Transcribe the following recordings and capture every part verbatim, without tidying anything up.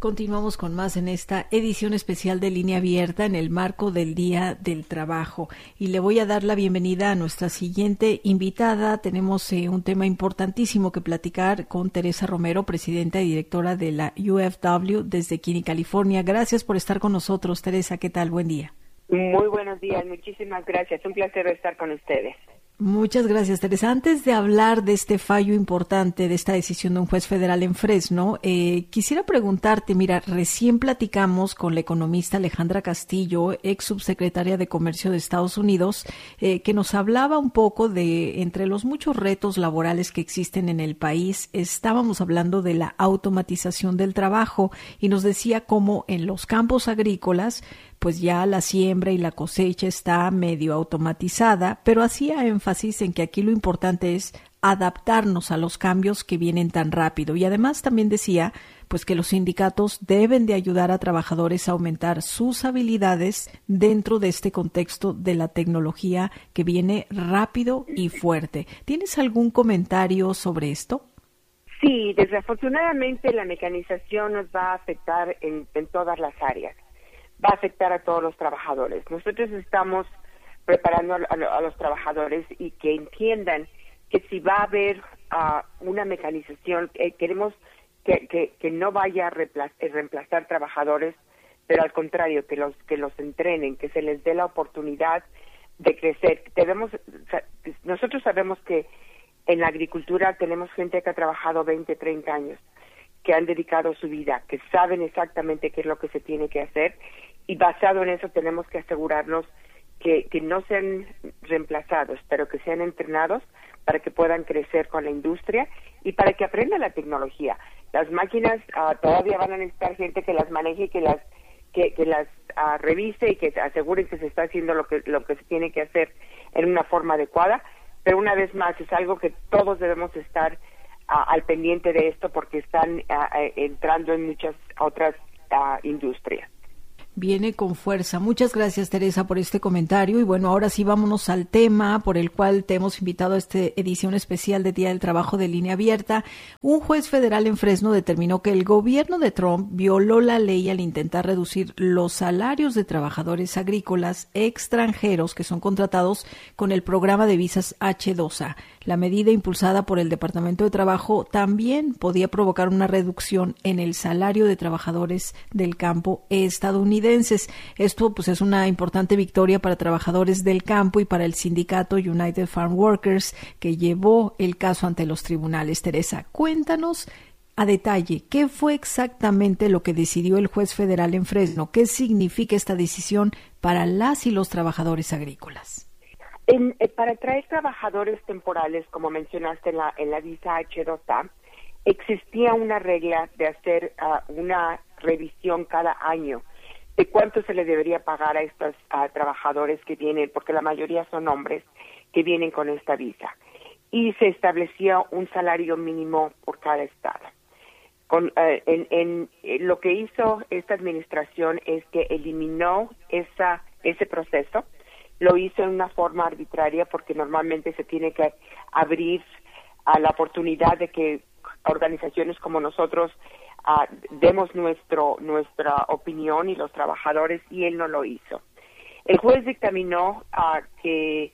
Continuamos con más en esta edición especial de Línea Abierta en el marco del Día del Trabajo. Y le voy a dar la bienvenida a nuestra siguiente invitada. Tenemos eh, un tema importantísimo que platicar con Teresa Romero, presidenta y directora de la U F W desde Kinney, California. Gracias por estar con nosotros, Teresa. ¿Qué tal? Buen día. Muy buenos días. Muchísimas gracias. Un placer estar con ustedes. Muchas gracias, Teresa. Antes de hablar de este fallo importante, de esta decisión de un juez federal en Fresno, eh, quisiera preguntarte, mira, recién platicamos con la economista Alejandra Castillo, ex subsecretaria de Comercio de Estados Unidos, eh, que nos hablaba un poco de, entre los muchos retos laborales que existen en el país, estábamos hablando de la automatización del trabajo y nos decía cómo en los campos agrícolas, pues ya la siembra y la cosecha está medio automatizada, pero hacía énfasis en que aquí lo importante es adaptarnos a los cambios que vienen tan rápido. Y además también decía pues que los sindicatos deben de ayudar a trabajadores a aumentar sus habilidades dentro de este contexto de la tecnología que viene rápido y fuerte. ¿Tienes algún comentario sobre esto? Sí, desafortunadamente la mecanización nos va a afectar en, en todas las áreas. Va a afectar a todos los trabajadores. Nosotros estamos preparando a, a, a los trabajadores y que entiendan que si va a haber uh, una mecanización, eh, queremos que, que, que no vaya a reemplazar, reemplazar trabajadores, pero al contrario, que los que los entrenen, que se les dé la oportunidad de crecer. Debemos, nosotros sabemos que en la agricultura tenemos gente que ha trabajado veinte, treinta años, que han dedicado su vida, que saben exactamente qué es lo que se tiene que hacer, y basado en eso tenemos que asegurarnos que, que no sean reemplazados, pero que sean entrenados para que puedan crecer con la industria y para que aprendan la tecnología. Las máquinas uh, todavía van a necesitar gente que las maneje, que las que, que las uh, revise y que aseguren que se está haciendo lo que lo que se tiene que hacer en una forma adecuada, pero una vez más es algo que todos debemos estar uh, al pendiente de esto porque están uh, entrando en muchas otras uh, industrias. Viene con fuerza. Muchas gracias, Teresa, por este comentario. Y bueno, ahora sí vámonos al tema por el cual te hemos invitado a esta edición especial de Día del Trabajo de Línea Abierta. Un juez federal en Fresno determinó que el gobierno de Trump violó la ley al intentar reducir los salarios de trabajadores agrícolas extranjeros que son contratados con el programa de visas hache dos a. La medida impulsada por el Departamento de Trabajo también podía provocar una reducción en el salario de trabajadores del campo estadounidense. Esto pues es una importante victoria para trabajadores del campo y para el sindicato United Farm Workers que llevó el caso ante los tribunales. Teresa, cuéntanos a detalle qué fue exactamente lo que decidió el juez federal en Fresno. ¿Qué significa esta decisión para las y los trabajadores agrícolas? En, eh, para traer trabajadores temporales, como mencionaste en la, en la visa hache dos a, existía una regla de hacer uh, una revisión cada año de cuánto se le debería pagar a estos uh, trabajadores que vienen, porque la mayoría son hombres que vienen con esta visa. Y se establecía un salario mínimo por cada estado. Con, uh, en, en, en lo que hizo esta administración es que eliminó esa, ese proceso, lo hizo en una forma arbitraria porque normalmente se tiene que abrir a la oportunidad de que organizaciones como nosotros Uh, demos nuestro nuestra opinión y los trabajadores, y él no lo hizo. El juez dictaminó uh, que,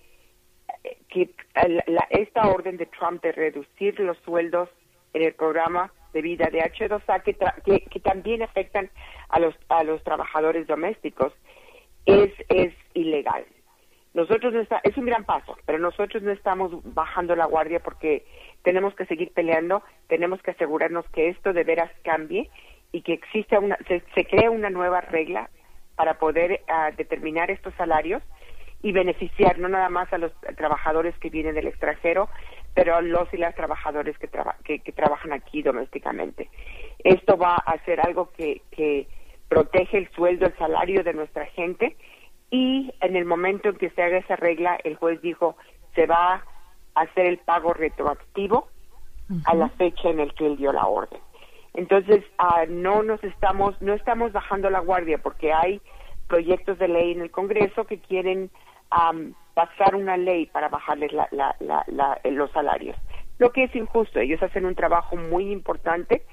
que la, la, esta orden de Trump de reducir los sueldos en el programa de vida de hache dos a, que, tra- que, que también afectan a los a los trabajadores domésticos, es es ilegal. Nosotros no está, es un gran paso, pero nosotros no estamos bajando la guardia porque tenemos que seguir peleando, tenemos que asegurarnos que esto de veras cambie y que exista una, se, se crea una nueva regla para poder uh, determinar estos salarios y beneficiar no nada más a los trabajadores que vienen del extranjero, pero a los y las trabajadores que, traba, que, que trabajan aquí domésticamente. Esto va a ser algo que, que protege el sueldo, el salario de nuestra gente. Y en el momento en que se haga esa regla, el juez dijo, se va a hacer el pago retroactivo uh-huh. a la fecha en el que él dio la orden. Entonces, uh, no nos estamos, no estamos bajando la guardia porque hay proyectos de ley en el Congreso que quieren um, pasar una ley para bajarles la, la, la, la, los salarios. Lo que es injusto, ellos hacen un trabajo muy importante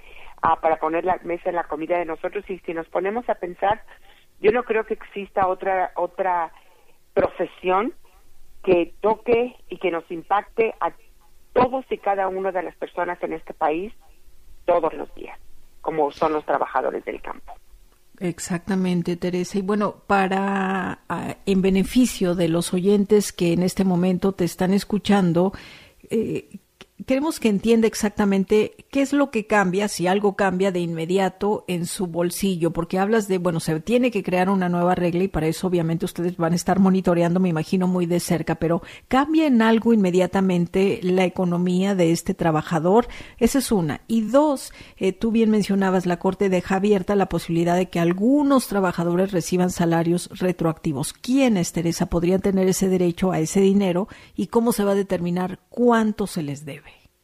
uh, para poner la mesa en la comida de nosotros. Y si nos ponemos a pensar, yo no creo que exista otra otra profesión que toque y que nos impacte a todos y cada una de las personas en este país todos los días, como son los trabajadores del campo. Exactamente, Teresa. Y bueno, para uh, en beneficio de los oyentes que en este momento te están escuchando, eh, queremos que entienda exactamente qué es lo que cambia, si algo cambia de inmediato en su bolsillo, porque hablas de, bueno, se tiene que crear una nueva regla y para eso obviamente ustedes van a estar monitoreando, me imagino, muy de cerca, pero ¿cambia en algo inmediatamente la economía de este trabajador? Esa es una. Y dos, eh, tú bien mencionabas, la Corte deja abierta la posibilidad de que algunos trabajadores reciban salarios retroactivos. ¿Quiénes, Teresa, podrían tener ese derecho a ese dinero y cómo se va a determinar cuánto se les debe?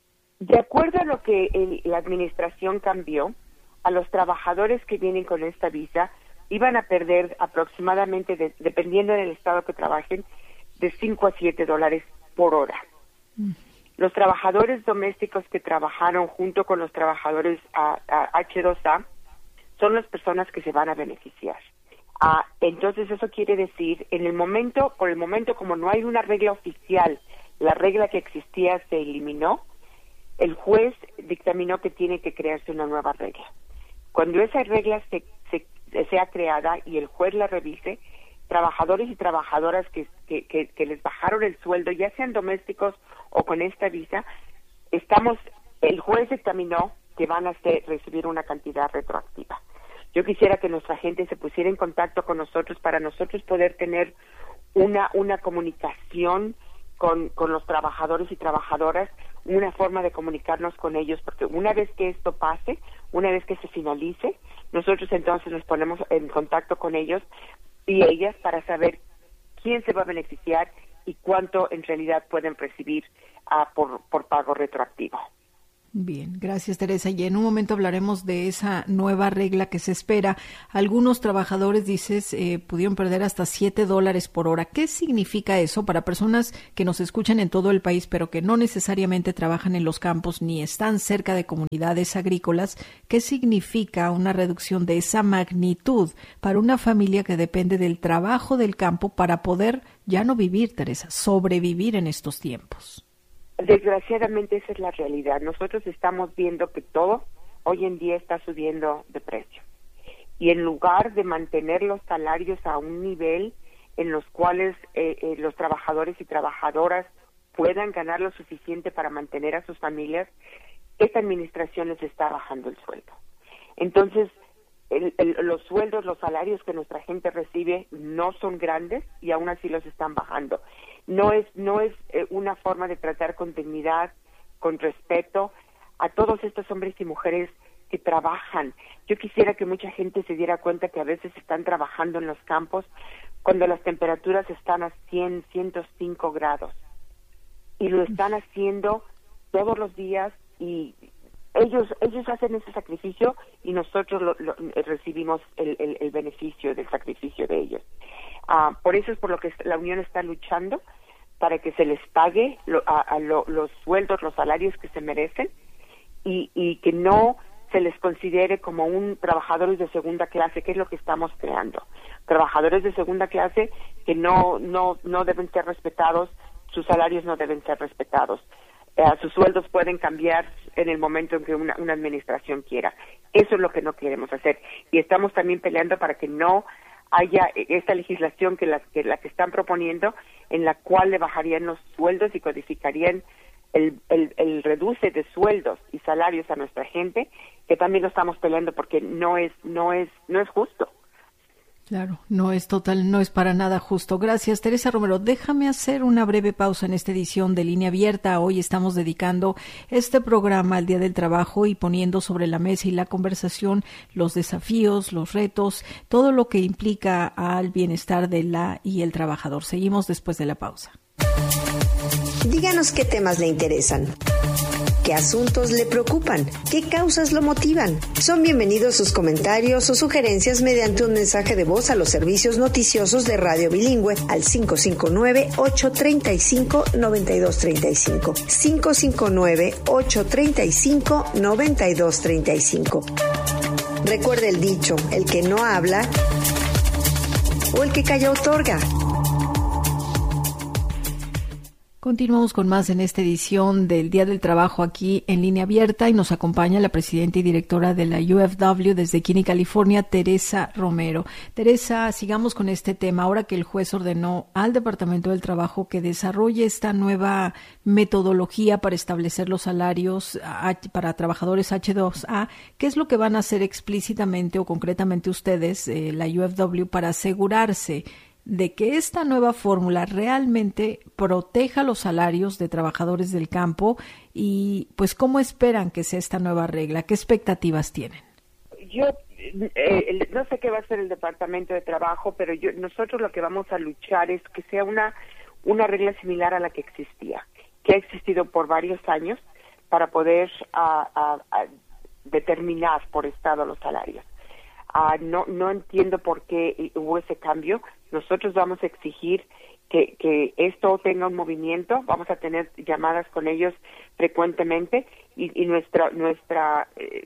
De acuerdo a lo que el, la administración cambió, a los trabajadores que vienen con esta visa iban a perder aproximadamente, de, dependiendo del estado que trabajen, de cinco a siete dólares por hora. Mm. Los trabajadores domésticos que trabajaron junto con los trabajadores a, a H dos A son las personas que se van a beneficiar. Ah, entonces eso quiere decir, en el momento, por el momento, como no hay una regla oficial, la regla que existía se eliminó, el juez dictaminó que tiene que crearse una nueva regla. Cuando esa regla se, se, sea creada y el juez la revise, trabajadores y trabajadoras que, que, que, que les bajaron el sueldo, ya sean domésticos o con esta visa, estamos, el juez dictaminó que van a ser, recibir una cantidad retroactiva. Yo quisiera que nuestra gente se pusiera en contacto con nosotros para nosotros poder tener una, una comunicación con, con los trabajadores y trabajadoras, una forma de comunicarnos con ellos, porque una vez que esto pase, una vez que se finalice, nosotros entonces nos ponemos en contacto con ellos y ellas para saber quién se va a beneficiar y cuánto en realidad pueden recibir uh, por, por pago retroactivo. Bien, gracias, Teresa. Y en un momento hablaremos de esa nueva regla que se espera. Algunos trabajadores, dices, eh, pudieron perder hasta siete dólares por hora. ¿Qué significa eso para personas que nos escuchan en todo el país, pero que no necesariamente trabajan en los campos ni están cerca de comunidades agrícolas? ¿Qué significa una reducción de esa magnitud para una familia que depende del trabajo del campo para poder ya no vivir, Teresa, sobrevivir en estos tiempos? Desgraciadamente esa es la realidad. Nosotros estamos viendo que todo hoy en día está subiendo de precio. Y en lugar de mantener los salarios a un nivel en los cuales eh, eh, los trabajadores y trabajadoras puedan ganar lo suficiente para mantener a sus familias, esta administración les está bajando el sueldo. Entonces, el, el, los sueldos, los salarios que nuestra gente recibe no son grandes y aún así los están bajando. No es no es eh, una forma de tratar con dignidad, con respeto a todos estos hombres y mujeres que trabajan. Yo quisiera que mucha gente se diera cuenta que a veces están trabajando en los campos cuando las temperaturas están a cien, ciento cinco grados y lo están haciendo todos los días y ellos ellos hacen ese sacrificio y nosotros lo, lo, recibimos el, el, el beneficio del sacrificio de ellos. Uh, por eso es por lo que la Unión está luchando para que se les pague lo, a, a lo, los sueldos, los salarios que se merecen y, y que no se les considere como un trabajadores de segunda clase, que es lo que estamos creando. Trabajadores de segunda clase que no no no deben ser respetados, sus salarios no deben ser respetados. Eh, sus sueldos pueden cambiar en el momento en que una, una administración quiera. Eso es lo que no queremos hacer. Y estamos también peleando para que no haya esta legislación que la que, la que están proponiendo, en la cual le bajarían los sueldos y codificarían el, el, el reduce de sueldos y salarios a nuestra gente, que también lo estamos peleando porque no es no es no es justo. Claro, no es total, no es para nada justo. Gracias, Teresa Romero. Déjame hacer una breve pausa en esta edición de Línea Abierta. Hoy estamos dedicando este programa al Día del Trabajo y poniendo sobre la mesa y la conversación los desafíos, los retos, todo lo que implica al bienestar de la y el trabajador. Seguimos después de la pausa. Díganos qué temas le interesan. ¿Qué asuntos le preocupan? ¿Qué causas lo motivan? Son bienvenidos sus comentarios o sugerencias mediante un mensaje de voz a los servicios noticiosos de Radio Bilingüe al cinco cinco nueve, ocho tres cinco, nueve dos tres cinco. cinco cinco nueve, ocho tres cinco, nueve dos tres cinco. Recuerde el dicho, el que no habla o el que calla otorga. Continuamos con más en esta edición del Día del Trabajo aquí en Línea Abierta y nos acompaña la presidenta y directora de la U F W desde Kinney, California, Teresa Romero. Teresa, sigamos con este tema. Ahora que el juez ordenó al Departamento del Trabajo que desarrolle esta nueva metodología para establecer los salarios para trabajadores H dos A, ¿qué es lo que van a hacer explícitamente o concretamente ustedes, eh, la U F W, para asegurarse de que esta nueva fórmula realmente proteja los salarios de trabajadores del campo y pues cómo esperan que sea esta nueva regla? ¿Qué expectativas tienen? Yo eh, no sé qué va a hacer el Departamento de Trabajo, pero yo, nosotros lo que vamos a luchar es que sea una, una regla similar a la que existía, que ha existido por varios años para poder a, a, a determinar por estado los salarios. Uh, no, no entiendo por qué hubo ese cambio. Nosotros vamos a exigir que, que esto tenga un movimiento. Vamos a tener llamadas con ellos frecuentemente y, y nuestra nuestra eh,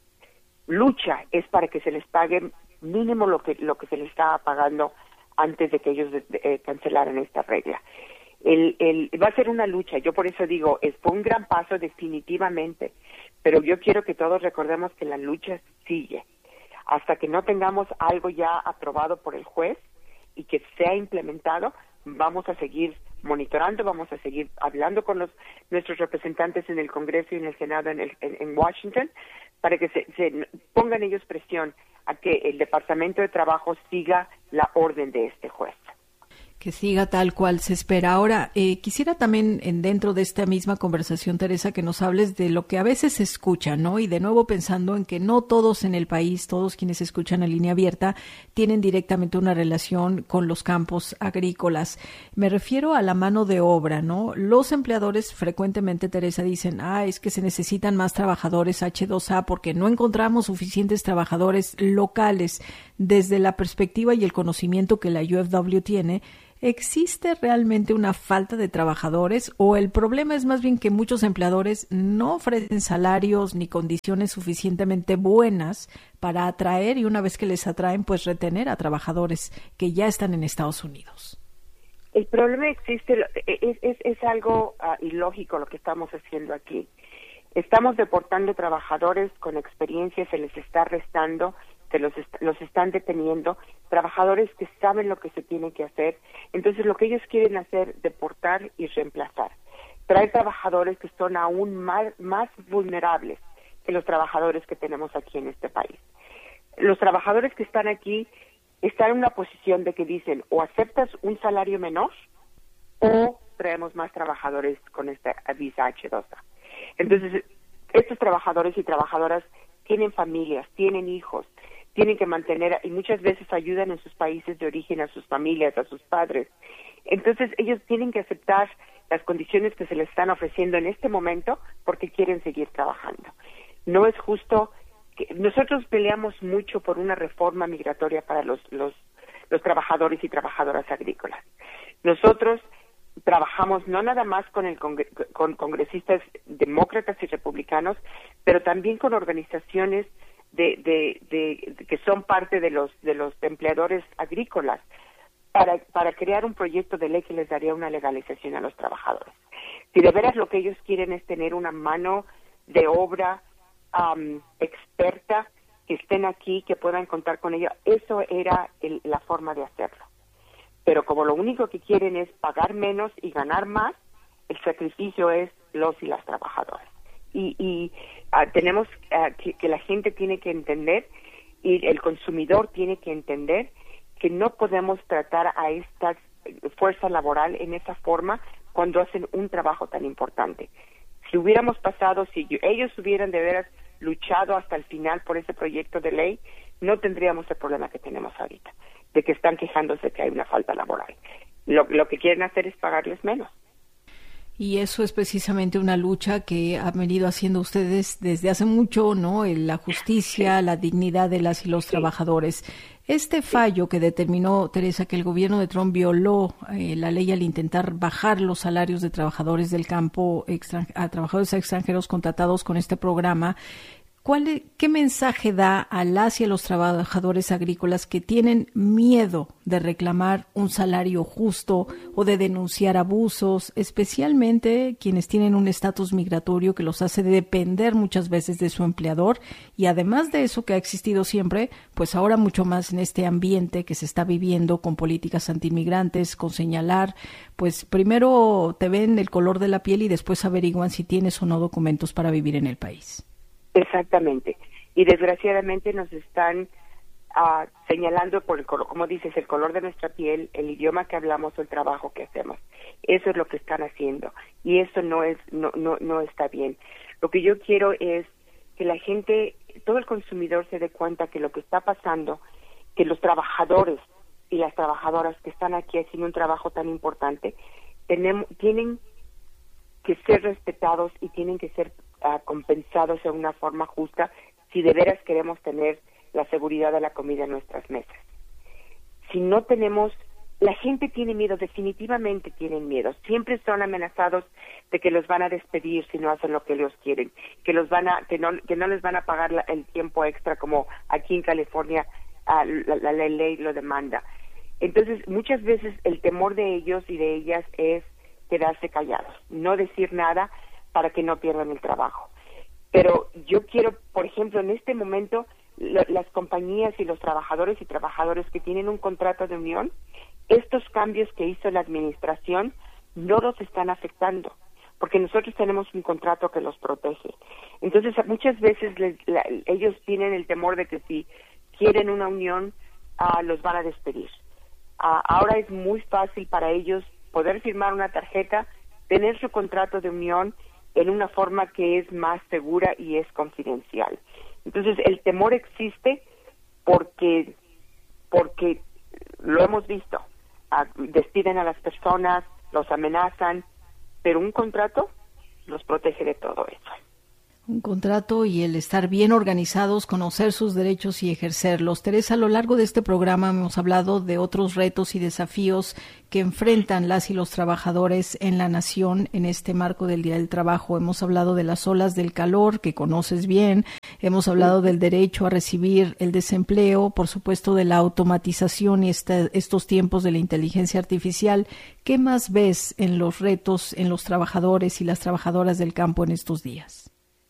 lucha es para que se les pague mínimo lo que lo que se les estaba pagando antes de que ellos de, de, eh, cancelaran esta regla. El, el, va a ser una lucha. Yo por eso digo, es fue un gran paso definitivamente, pero yo quiero que todos recordemos que la lucha sigue. Hasta que no tengamos algo ya aprobado por el juez y que sea implementado, vamos a seguir monitorando, vamos a seguir hablando con los nuestros representantes en el Congreso y en el Senado en, el, en, en Washington para que se, se pongan ellos presión a que el Departamento de Trabajo siga la orden de este juez. Que siga tal cual se espera. Ahora, eh, quisiera también, en dentro de esta misma conversación, Teresa, que nos hables de lo que a veces se escucha, ¿no? Y de nuevo pensando en que no todos en el país, todos quienes escuchan a Línea Abierta, tienen directamente una relación con los campos agrícolas. Me refiero a la mano de obra, ¿no? Los empleadores frecuentemente, Teresa, dicen, ah, es que se necesitan más trabajadores H dos A porque no encontramos suficientes trabajadores locales. Desde la perspectiva y el conocimiento que la U F W tiene, ¿existe realmente una falta de trabajadores o el problema es más bien que muchos empleadores no ofrecen salarios ni condiciones suficientemente buenas para atraer y una vez que les atraen, pues retener a trabajadores que ya están en Estados Unidos? El problema existe, es, es, es algo uh, ilógico lo que estamos haciendo aquí. Estamos deportando trabajadores con experiencia, se les está restando, se los, est- los están deteniendo, trabajadores que saben lo que se tiene que hacer. Entonces lo que ellos quieren hacer, deportar y reemplazar. Traer trabajadores que son aún más, más vulnerables que los trabajadores que tenemos aquí en este país. Los trabajadores que están aquí están en una posición de que dicen o aceptas un salario menor o traemos más trabajadores con esta visa H dos A. Entonces, estos trabajadores y trabajadoras tienen familias, tienen hijos, tienen que mantener, y muchas veces ayudan en sus países de origen a sus familias, a sus padres. Entonces, ellos tienen que aceptar las condiciones que se les están ofreciendo en este momento porque quieren seguir trabajando. No es justo que nosotros peleamos mucho por una reforma migratoria para los, los, los trabajadores y trabajadoras agrícolas. Nosotros trabajamos no nada más con el congre- con congresistas demócratas y republicanos, pero también con organizaciones de, de, de, de que son parte de los de los empleadores agrícolas para para crear un proyecto de ley que les daría una legalización a los trabajadores. Si de veras lo que ellos quieren es tener una mano de obra um, experta, que estén aquí, que puedan contar con ella, eso era el, la forma de hacerlo. Pero como lo único que quieren es pagar menos y ganar más, el sacrificio es los y las trabajadoras. Y, y uh, tenemos uh, que, que la gente tiene que entender y el consumidor tiene que entender que no podemos tratar a esta fuerza laboral en esa forma cuando hacen un trabajo tan importante. Si hubiéramos pasado, si yo, ellos hubieran de veras luchado hasta el final por ese proyecto de ley, no tendríamos el problema que tenemos ahorita, de que están quejándose que hay una falta laboral. Lo, lo que quieren hacer es pagarles menos. Y eso es precisamente una lucha que han venido haciendo ustedes desde hace mucho, ¿no? La justicia, la dignidad de las y los trabajadores. Este fallo que determinó, Teresa, que el gobierno de Trump violó eh, la ley al intentar bajar los salarios de trabajadores del campo extran- a trabajadores extranjeros contratados con este programa, ¿cuál, ¿qué mensaje da a las y a los trabajadores agrícolas que tienen miedo de reclamar un salario justo o de denunciar abusos, especialmente quienes tienen un estatus migratorio que los hace depender muchas veces de su empleador y además de eso que ha existido siempre, pues ahora mucho más en este ambiente que se está viviendo con políticas antiinmigrantes, con señalar, pues primero te ven el color de la piel y después averiguan si tienes o no documentos para vivir en el país? Exactamente. Y desgraciadamente nos están uh, señalando por el color, como dices, el color de nuestra piel, el idioma que hablamos o el trabajo que hacemos. Eso es lo que están haciendo y eso no es no no no está bien. Lo que yo quiero es que la gente, todo el consumidor se dé cuenta que lo que está pasando, que los trabajadores y las trabajadoras que están aquí haciendo un trabajo tan importante, tenemos tienen que ser respetados y tienen que ser Uh, compensados de una forma justa si de veras queremos tener la seguridad de la comida en nuestras mesas. Si no tenemos, la gente tiene miedo, definitivamente tienen miedo, siempre son amenazados de que los van a despedir si no hacen lo que ellos quieren, que los van a, que no, que no les van a pagar la, el tiempo extra como aquí en California uh, la, la, la ley lo demanda. Entonces muchas veces el temor de ellos y de ellas es quedarse callados, no decir nada para que no pierdan el trabajo. Pero yo quiero, por ejemplo, en este momento, lo, las compañías y los trabajadores y trabajadoras que tienen un contrato de unión, estos cambios que hizo la administración no los están afectando, porque nosotros tenemos un contrato que los protege. Entonces, muchas veces les, la, ellos tienen el temor de que si quieren una unión, uh, los van a despedir. Uh, ahora es muy fácil para ellos poder firmar una tarjeta, tener su contrato de unión en una forma que es más segura y es confidencial. Entonces, el temor existe porque, porque lo hemos visto. Ah, despiden a las personas, los amenazan, pero un contrato los protege de todo eso. Un contrato y el estar bien organizados, conocer sus derechos y ejercerlos. Teresa, a lo largo de este programa hemos hablado de otros retos y desafíos que enfrentan las y los trabajadores en la nación en este marco del Día del Trabajo. Hemos hablado de las olas del calor, que conoces bien. Hemos hablado del derecho a recibir el desempleo, por supuesto de la automatización y este, estos tiempos de la inteligencia artificial. ¿Qué más ves en los retos en los trabajadores y las trabajadoras del campo en estos días?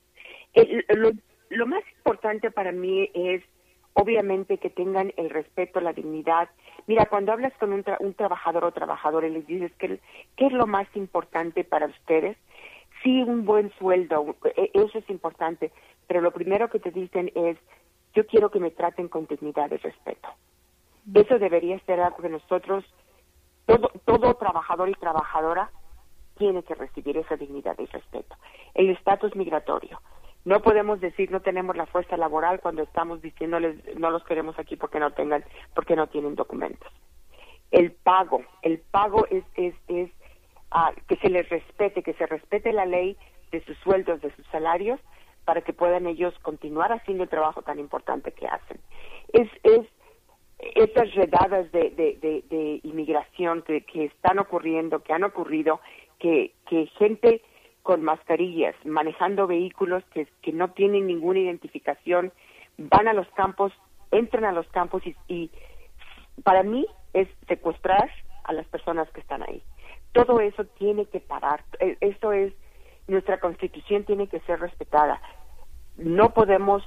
El, lo, lo más importante para mí es, obviamente, que tengan el respeto, la dignidad. Mira, cuando hablas con un, tra- un trabajador o trabajadora y les dices que, qué es lo más importante para ustedes, sí, un buen sueldo, eso es importante, pero lo primero que te dicen es, yo quiero que me traten con dignidad y respeto. Eso debería ser algo que nosotros, todo, todo trabajador y trabajadora tiene que recibir esa dignidad y respeto. El estatus migratorio. No podemos decir no tenemos la fuerza laboral cuando estamos diciéndoles no los queremos aquí porque no tengan, porque no tienen documentos. El pago, el pago es es es uh, que se les respete, que se respete la ley de sus sueldos, de sus salarios, para que puedan ellos continuar haciendo el trabajo tan importante que hacen. Es es esas redadas de de, de, de inmigración que, que están ocurriendo, que han ocurrido, que que gente con mascarillas, manejando vehículos que, que no tienen ninguna identificación, van a los campos, entran a los campos y, y para mí es secuestrar a las personas que están ahí. Todo eso tiene que parar. Eso es, nuestra Constitución tiene que ser respetada. No podemos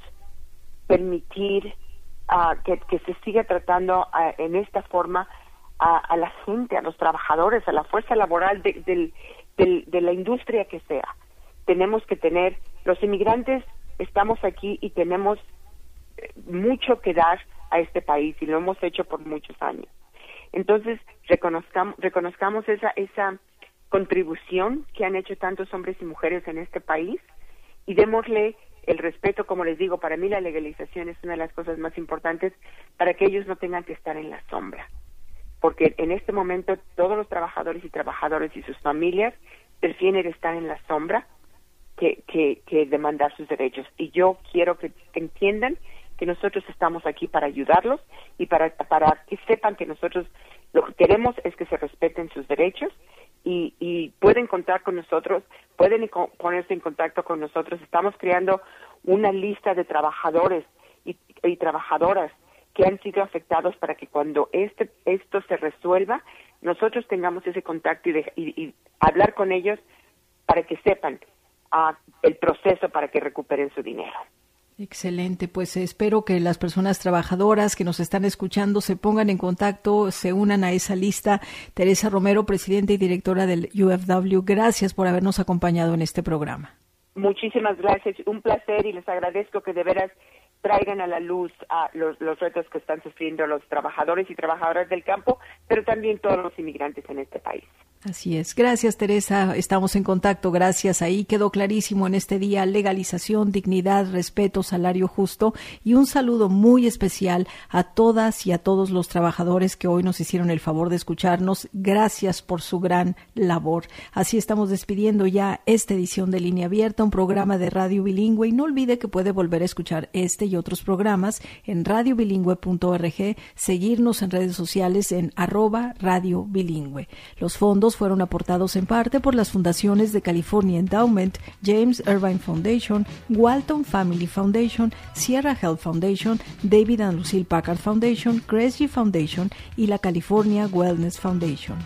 permitir uh, que, que se siga tratando uh, en esta forma a, a la gente, a los trabajadores, a la fuerza laboral de, del De, de la industria que sea. Tenemos que tener, los inmigrantes estamos aquí y tenemos mucho que dar a este país y lo hemos hecho por muchos años. Entonces, reconozcamos, reconozcamos esa, esa contribución que han hecho tantos hombres y mujeres en este país y démosle el respeto, como les digo, para mí la legalización es una de las cosas más importantes para que ellos no tengan que estar en la sombra. Porque en este momento todos los trabajadores y trabajadoras y sus familias prefieren estar en la sombra que, que, que demandar sus derechos. Y yo quiero que entiendan que nosotros estamos aquí para ayudarlos y para, para que sepan que nosotros lo que queremos es que se respeten sus derechos y, y pueden contar con nosotros, pueden ponerse en contacto con nosotros. Estamos creando una lista de trabajadores y, y trabajadoras que han sido afectados para que cuando este esto se resuelva, nosotros tengamos ese contacto y, de, y, y hablar con ellos para que sepan uh, el proceso para que recuperen su dinero. Excelente, pues espero que las personas trabajadoras que nos están escuchando se pongan en contacto, se unan a esa lista. Teresa Romero, presidenta y directora del U F W, gracias por habernos acompañado en este programa. Muchísimas gracias, un placer y les agradezco que de veras traigan a la luz a los, los retos que están sufriendo los trabajadores y trabajadoras del campo, pero también todos los inmigrantes en este país. Así es. Gracias, Teresa. Estamos en contacto. Gracias. Ahí quedó clarísimo en este día: legalización, dignidad, respeto, salario justo, y un saludo muy especial a todas y a todos los trabajadores que hoy nos hicieron el favor de escucharnos. Gracias por su gran labor. Así estamos despidiendo ya esta edición de Línea Abierta, un programa de Radio Bilingüe, y no olvide que puede volver a escuchar este y otros programas en radio bilingüe punto org, seguirnos en redes sociales en arroba Radio Bilingüe. Los fondos fueron aportados en parte por las fundaciones de California Endowment, James Irvine Foundation, Walton Family Foundation, Sierra Health Foundation, David and Lucille Packard Foundation, Cresgy Foundation y la California Wellness Foundation.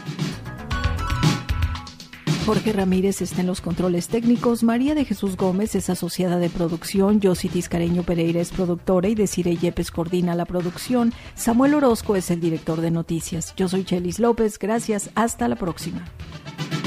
Jorge Ramírez está en los controles técnicos, María de Jesús Gómez es asociada de producción, Yossi Tiscareño Pereira es productora y Desiree Yepes coordina la producción, Samuel Orozco es el director de noticias. Yo soy Chelis López, gracias, hasta la próxima.